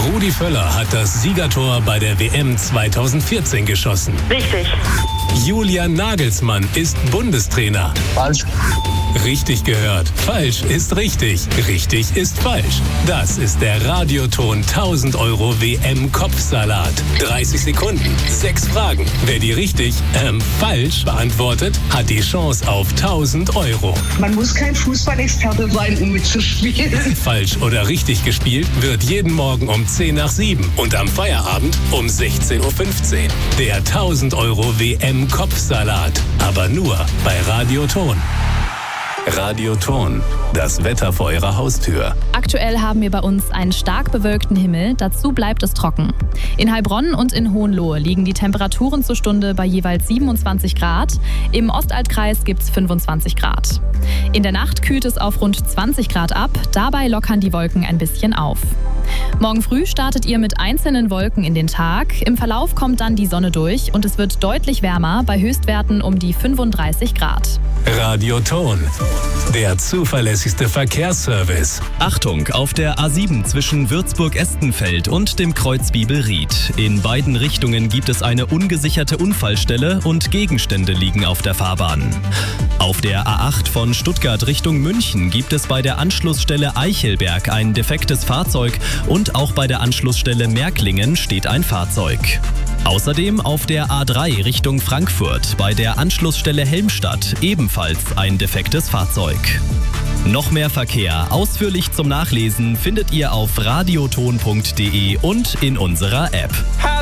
Rudi Völler hat das Siegertor bei der WM 2014 geschossen. Richtig. Julian Nagelsmann ist Bundestrainer. Falsch. Richtig gehört. Falsch ist richtig. Richtig ist falsch. Das ist der Radioton 1000 € WM-Kopfsalat. 30 Sekunden, 6 Fragen. Wer die richtig, falsch beantwortet, hat die Chance auf 1000 €. Man muss kein Fußballexperte sein, um mitzuspielen. Falsch oder richtig gespielt wird jeden Morgen um 10 nach 7 und am Feierabend um 16:15 Uhr. Der 1000 € WM-Kopfsalat. Aber nur bei Radioton. Radioton, das Wetter vor Ihrer Haustür. Aktuell haben wir bei uns einen stark bewölkten Himmel, dazu bleibt es trocken. In Heilbronn und in Hohenlohe liegen die Temperaturen zur Stunde bei jeweils 27 Grad. Im Ostaltkreis gibt es 25 Grad. In der Nacht kühlt es auf rund 20 Grad ab, dabei lockern die Wolken ein bisschen auf. Morgen früh startet ihr mit einzelnen Wolken in den Tag. Im Verlauf kommt dann die Sonne durch und es wird deutlich wärmer, bei Höchstwerten um die 35 Grad. Radioton, der zuverlässigste Verkehrsservice. Achtung, auf der A7 zwischen Würzburg-Estenfeld und dem Kreuz Bibelried. In beiden Richtungen gibt es eine ungesicherte Unfallstelle und Gegenstände liegen auf der Fahrbahn. Auf der A8 von Stuttgart Richtung München gibt es bei der Anschlussstelle Eichelberg ein defektes Fahrzeug und auch bei der Anschlussstelle Märklingen steht ein Fahrzeug. Außerdem auf der A3 Richtung Frankfurt bei der Anschlussstelle Helmstadt ebenfalls ein defektes Fahrzeug. Noch mehr Verkehr ausführlich zum Nachlesen findet ihr auf radioton.de und in unserer App.